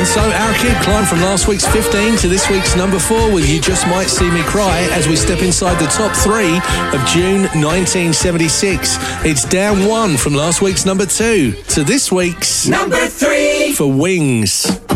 So Our Kid climbed from last week's 15 to this week's number 4 with You Just Might See Me Cry as we step inside the top 3 of June 1976. It's down 1 from last week's number 2 to this week's number 3 for Wings.